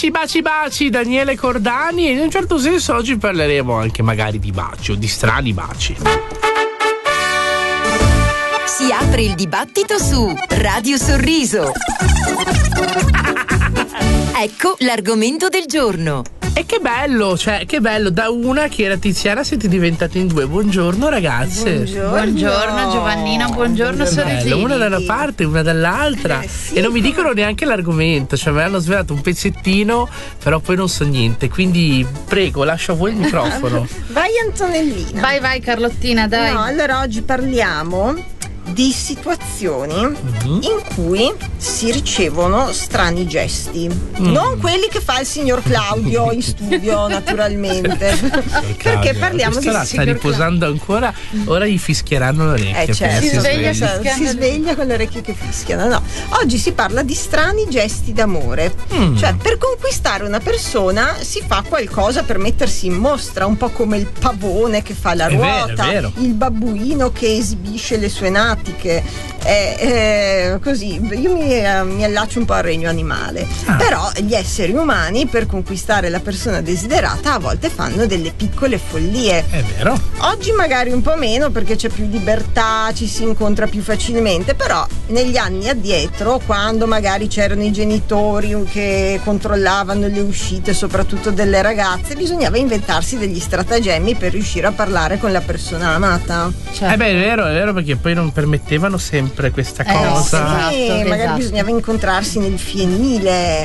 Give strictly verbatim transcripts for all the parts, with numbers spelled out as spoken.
Baci, baci, baci, Daniele Cordani, e in un certo senso oggi parleremo anche magari di baci o di strani baci. Si apre il dibattito su Radio Sorriso. Ecco l'argomento del giorno. E che bello, cioè che bello, da una che era Tiziana siete diventate in due. Buongiorno ragazze. Buongiorno, buongiorno Giovannina, buongiorno Sorrisini. Una da una parte, una dall'altra. Eh, sì. E non mi dicono neanche l'argomento, cioè mi hanno svelato un pezzettino, però poi non so niente. Quindi prego, lascio a voi il microfono. Vai Antonellina. Vai, vai Carlottina, dai. No, allora oggi parliamo di situazioni mm-hmm. in cui si ricevono strani gesti, mm. non quelli che fa il signor Claudio in studio naturalmente, perché parliamo di sta, sta riposando ancora, ora gli fischieranno le orecchie. Eh, certo. si, sveglia, si, sveglia, si sveglia con le orecchie che fischiano. No, oggi si parla di strani gesti d'amore, mm. cioè per conquistare una persona si fa qualcosa per mettersi in mostra, un po' come il pavone che fa la è ruota, vero, vero. il babbuino che esibisce le sue natiche. Eh, eh, così io mi, eh, mi allaccio un po' al regno animale, ah. però gli esseri umani per conquistare la persona desiderata a volte fanno delle piccole follie. È vero. Oggi magari un po' meno perché c'è più libertà, ci si incontra più facilmente, però negli anni addietro, quando magari c'erano i genitori che controllavano le uscite soprattutto delle ragazze, bisognava inventarsi degli stratagemmi per riuscire a parlare con la persona amata. Certo. Eh beh, è vero, è vero, perché poi non permettevano sempre questa eh, cosa. Sì, esatto, magari esatto. bisognava incontrarsi nel fienile.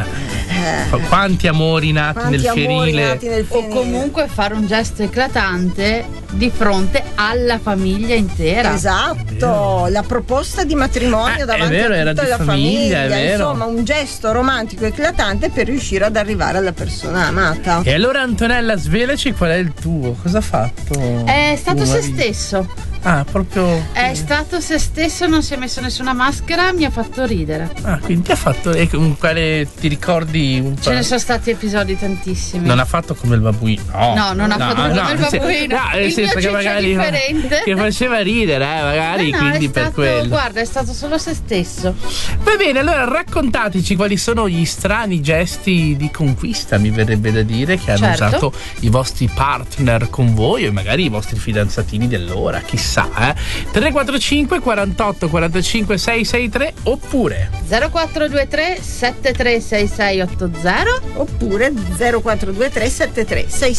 Eh, eh, quanti amori nati, quanti nel, amori fienile. nati nel O fienile. comunque fare un gesto eclatante di fronte alla famiglia intera. Esatto, la proposta di matrimonio Ah, davanti è vero, a era tutta di la famiglia, famiglia, è vero. insomma un gesto romantico eclatante per riuscire ad arrivare alla persona amata. E allora Antonella, svelaci qual è il tuo, cosa ha fatto? È stato tuo se marito? stesso. Ah, proprio. È stato se stesso, non si è messo nessuna maschera, mi ha fatto ridere. Ah, quindi ti ha fatto. E con quale ti ricordi un po'? Ce ne sono stati episodi tantissimi. Non ha fatto come il babbuino. No, No, non ha fatto come il babbuino. No, nel Il senso mio che ciccio magari differente. che faceva ridere, eh, magari, No, no, quindi è per stato, quello. guarda, è stato solo se stesso. Va bene, allora raccontateci quali sono gli strani gesti di conquista, mi verrebbe da dire, che hanno Certo. usato i vostri partner con voi o magari i vostri fidanzatini dell'ora, chissà, eh. tre quattro cinque quarantotto quarantacinque seicentosessantatré oppure zero quattro due tre sette tre sei sei otto zero Oppure zero quattro due tre sette tre sei